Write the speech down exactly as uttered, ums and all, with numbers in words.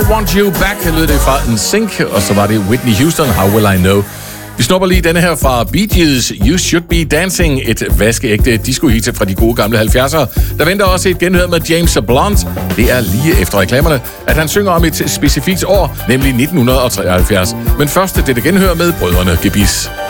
Want You Back, lød det fra N Sync, og så var det Whitney Houston, How Will I Know. Vi snupper lige denne her fra Bee Gees, You Should Be Dancing, et vaskeægte disco-hit fra de gode gamle halvfjerdser. Der venter også et genhør med James Blunt. Det er lige efter reklamerne, at han synger om et specifikt år, nemlig nitten treoghalvfjerds. Men først dette genhør med brødrene Gebis.